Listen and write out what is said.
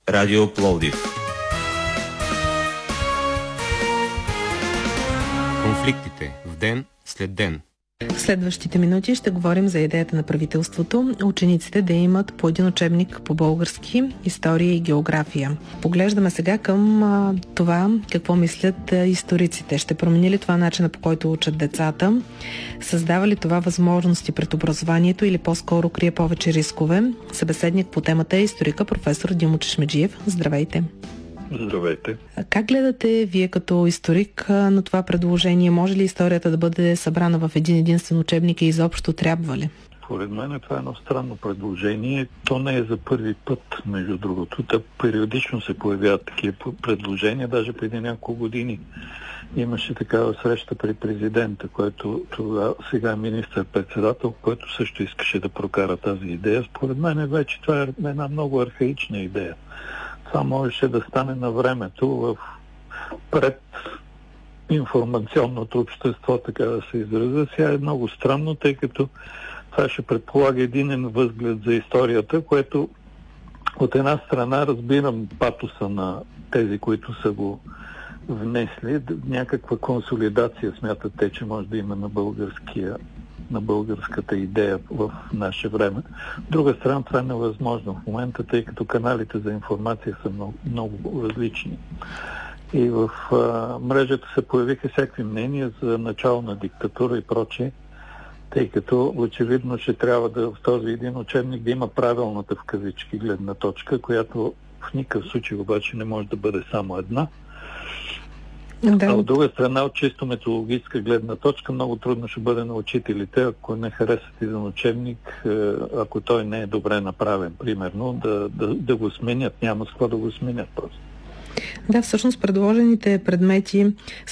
Радио Пловдив. Конфликтите в ден след ден. В следващите минути ще говорим за идеята на правителството учениците да имат по един учебник по български, история и география. Поглеждаме сега към това какво мислят историците. Ще промени ли това начина, по който учат децата? Създава ли това възможности пред образованието или по-скоро крие повече рискове? Събеседник по темата е историка професор Димо Чешмеджиев. Здравейте! Здравейте. Как гледате вие като историк на това предложение? Може ли историята да бъде събрана в един единствен учебник и изобщо трябва ли? Поред мен това е едно странно предложение. То не е за първи път, между другото. Периодично се появяват такива предложения, даже преди няколко години. Имаше такава среща при президента, който сега е министър-председател, който също искаше да прокара тази идея. Според мен вече това е една много архаична идея. Това можеше да стане на времето пред информационното общество, така да се изразя. Сега е много странно, тъй като това ще предполага единен възглед за историята, което от една страна разбирам патоса на тези, които са го внесли. Някаква консолидация смятат те, че може да има на българската идея в наше време. От друга страна, това е невъзможно в момента, тъй като каналите за информация са много, много различни. И в мрежата се появиха всякакви мнения за начало на диктатура и прочее, тъй като очевидно ще трябва в този един учебник да има правилната в кавички гледна точка, която в никакъв случай обаче не може да бъде само една. Да. А от друга страна, от чисто методологическа гледна точка, много трудно ще бъде на учителите, ако не харесат един учебник, ако той не е добре направен, примерно, да го сменят. Няма с какво да го сменят просто. Да, всъщност предложените предмети